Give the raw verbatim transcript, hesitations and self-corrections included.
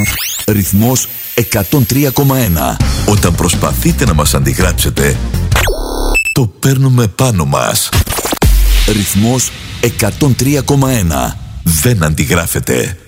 Ρυθμός εκατόν τρία κόμμα ένα. Όταν προσπαθείτε να μας αντιγράψετε, το παίρνουμε πάνω μας. Ρυθμός εκατόν τρία κόμμα ένα. Δεν αντιγράφεται.